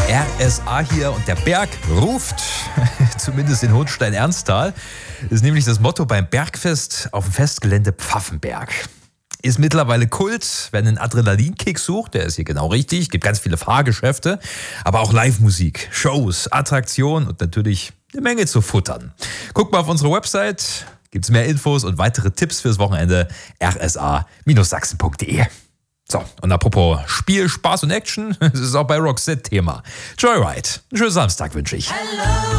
RSA hier und der Berg ruft, zumindest in Hohenstein-Ernsthal. Ist nämlich das Motto beim Bergfest auf dem Festgelände Pfaffenberg. Ist mittlerweile Kult. Wer einen Adrenalinkick sucht, der ist hier genau richtig. Gibt ganz viele Fahrgeschäfte, aber auch Live-Musik, Shows, Attraktionen und natürlich eine Menge zu futtern. Guckt mal auf unsere Website, gibt's mehr Infos und weitere Tipps fürs Wochenende. rsa-sachsen.de. So, und apropos Spiel, Spaß und Action, das ist auch bei Roxette Thema. Joyride. Einen schönen Samstag wünsche ich. Hello.